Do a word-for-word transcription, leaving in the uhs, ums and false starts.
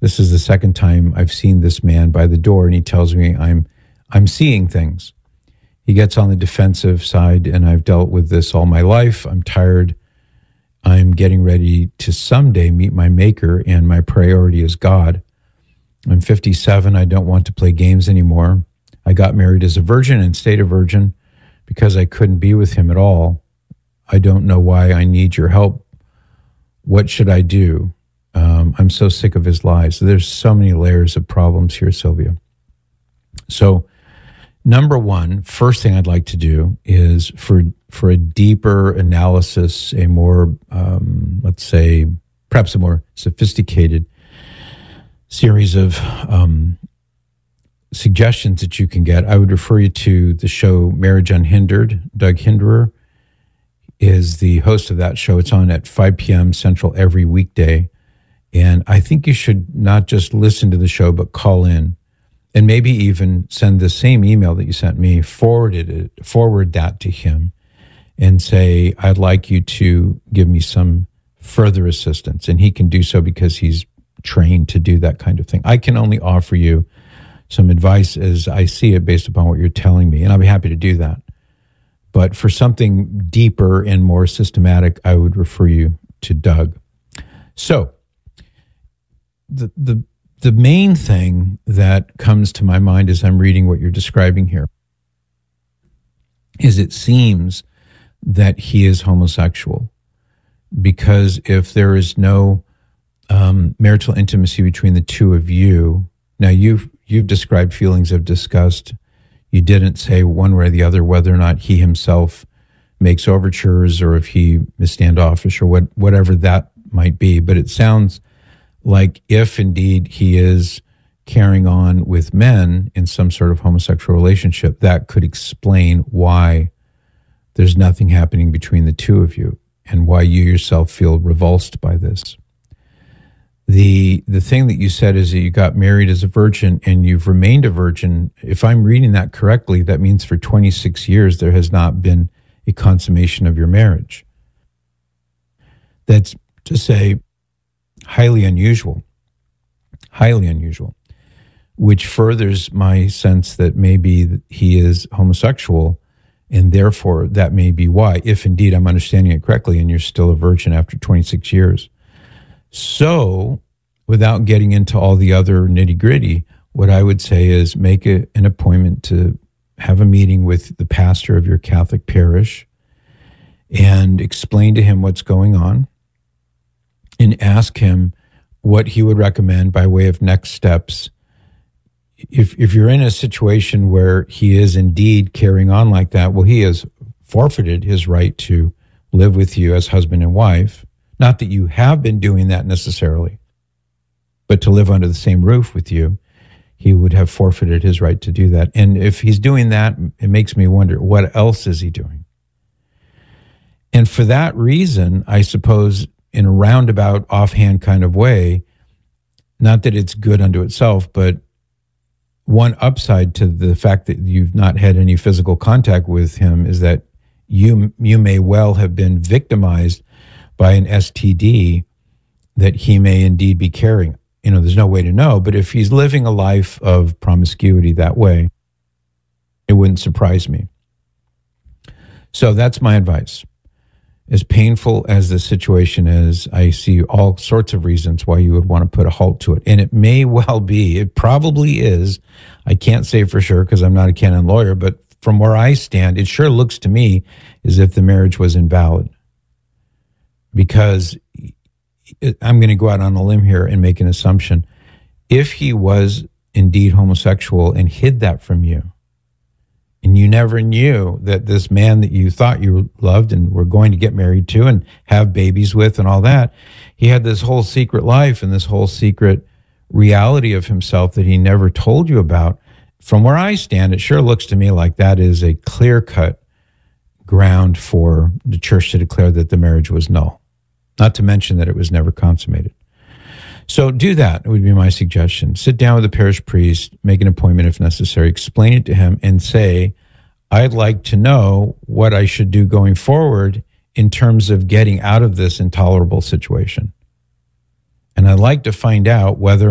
This is the second time I've seen this man by the door, and he tells me I'm I'm seeing things. He gets on the defensive side, and I've dealt with this all my life. I'm tired. I'm getting ready to someday meet my maker, and my priority is God. I'm fifty-seven. I don't want to play games anymore. I got married as a virgin and stayed a virgin because I couldn't be with him at all. I don't know why I need your help. What should I do? Um, I'm so sick of his lies. There's so many layers of problems here, Sylvia. So, number one, first thing I'd like to do is for for a deeper analysis, a more, um, let's say, perhaps a more sophisticated series of um, suggestions that you can get, I would refer you to the show Marriage Unhindered. Doug Hinderer is the host of that show. It's on at five p.m. Central every weekday. And I think you should not just listen to the show, but call in and maybe even send the same email that you sent me, forwarded it, forward that to him and say, I'd like you to give me some further assistance. And he can do so because he's trained to do that kind of thing. I can only offer you some advice as I see it based upon what you're telling me, and I'll be happy to do that. But for something deeper and more systematic, I would refer you to Doug. So, the the the main thing that comes to my mind as I'm reading what you're describing here is it seems that he is homosexual, because if there is no um, marital intimacy between the two of you, now you've you've described feelings of disgust. You didn't say one way or the other whether or not he himself makes overtures or if he is standoffish or what whatever that might be, but it sounds like if indeed he is carrying on with men in some sort of homosexual relationship, that could explain why there's nothing happening between the two of you and why you yourself feel revulsed by this. The the thing that you said is that you got married as a virgin and you've remained a virgin. If I'm reading that correctly, that means for twenty-six years there has not been a consummation of your marriage. That's to say, highly unusual, highly unusual, which furthers my sense that maybe he is homosexual, and therefore that may be why, if indeed I'm understanding it correctly, and you're still a virgin after twenty-six years. So, without getting into all the other nitty-gritty, what I would say is make a, an appointment to have a meeting with the pastor of your Catholic parish and explain to him what's going on, and ask him what he would recommend by way of next steps. If if you're in a situation where he is indeed carrying on like that, well, he has forfeited his right to live with you as husband and wife. Not that you have been doing that necessarily, but to live under the same roof with you, he would have forfeited his right to do that. And if he's doing that, it makes me wonder, what else is he doing? And for that reason, I suppose, in a roundabout, offhand kind of way, not that it's good unto itself, but one upside to the fact that you've not had any physical contact with him is that you you may well have been victimized by an S T D that he may indeed be carrying. You know, there's no way to know, but if he's living a life of promiscuity that way, it wouldn't surprise me. So that's my advice. As painful as the situation is, I see all sorts of reasons why you would want to put a halt to it. And it may well be, it probably is, I can't say for sure because I'm not a canon lawyer, but from where I stand, it sure looks to me as if the marriage was invalid. Because I'm going to go out on a limb here and make an assumption. If he was indeed homosexual and hid that from you, and you never knew that this man that you thought you loved and were going to get married to and have babies with and all that, he had this whole secret life and this whole secret reality of himself that he never told you about. From where I stand, it sure looks to me like that is a clear-cut ground for the church to declare that the marriage was null, not to mention that it was never consummated. So do that, it would be my suggestion. Sit down with the parish priest, make an appointment if necessary, explain it to him, and say, I'd like to know what I should do going forward in terms of getting out of this intolerable situation. And I'd like to find out whether